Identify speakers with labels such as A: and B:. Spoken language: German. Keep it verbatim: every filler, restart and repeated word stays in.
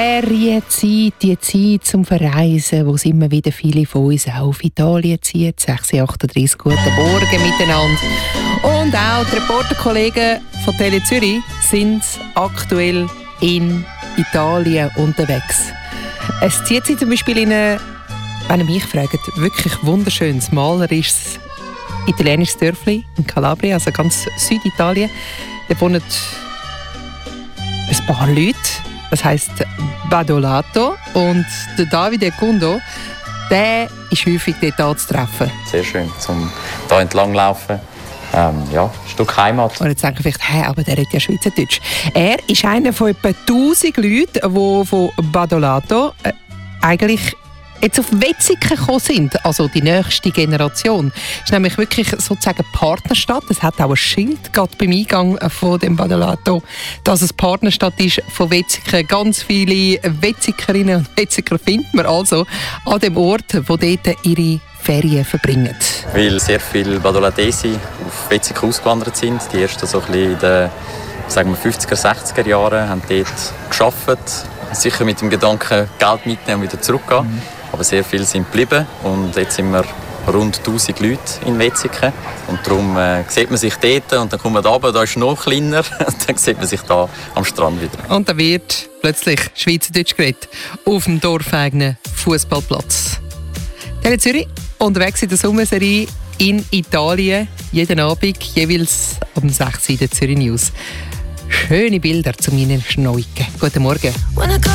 A: Ferienzeit, die Zeit zum Verreisen, wo es immer wieder viele von uns auch auf Italien ziehen. sechs Uhr achtunddreißig, guten Morgen miteinander. Und auch die Reporterkollegen von Tele Zürich sind aktuell in Italien unterwegs. Es zieht sich zum Beispiel in eine, wenn ihr mich fragt, wirklich wunderschönes, malerisches italienisches Dörfli in Kalabrien, also ganz Süditalien. Da wohnen ein paar Leute. Das heisst Badolato. Und der Davide Cundo, der ist häufig dort anzutreffen.
B: Sehr schön, zum hier entlang laufen. Ähm, ja, ein Stück Heimat.
A: Und jetzt denken vielleicht, hä, aber der redet ja Schweizerdeutsch. Er ist einer von etwa tausend Leuten, die von Badolato äh, eigentlich jetzt auf Wetzikon gekommen sind, also die nächste Generation. Es ist nämlich wirklich sozusagen Partnerstadt. Es hat auch ein Schild gerade beim Eingang von dem Badolato, dass es Partnerstadt ist von Wetzikon. Ganz viele Wetzikerinnen und Wetziker findet man also an dem Ort, wo dort ihre Ferien verbringen.
B: Weil sehr viele Badolatesi auf Wetzikon ausgewandert sind. Die ersten so ein bisschen in den sagen wir fünfziger, sechziger Jahren haben dort gearbeitet. Sicher mit dem Gedanken, Geld mitnehmen und wieder zurückgehen. Mhm. Aber sehr viele sind geblieben und jetzt sind wir rund tausend Leute in Wetzikon. Und darum äh, sieht man sich dort und dann kommt man da runter, da ist es noch kleiner und dann sieht man sich da am Strand wieder.
A: Und da wird plötzlich Schweizerdeutsch geredet auf dem dorfeigenen Fußballplatz. Tele Zürich unterwegs in der Sommerserie in Italien, jeden Abend jeweils um sechs Uhr in der Zürich News. Schöne Bilder zu meinen Schneuken. Guten Morgen.